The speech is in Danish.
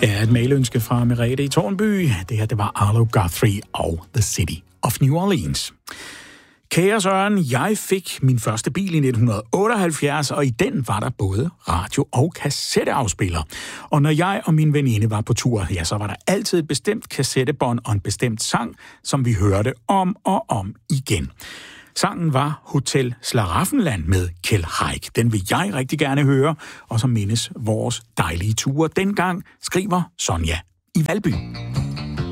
Ja, et mailønske fra Merete i Tårnby. Det her, det var Arlo Guthrie og The City of New Orleans. Kære Søren, jeg fik min første bil i 1978, og i den var der både radio- og kassetteafspiller. Og når jeg og min veninde var på tur, ja, så var der altid et bestemt kassettebånd og en bestemt sang, som vi hørte om og om igen. Sangen var Hotel Slaraffenland med Kjeld Haik. Den vil jeg rigtig gerne høre, og så mindes vores dejlige ture dengang, skriver Sonja i Valby.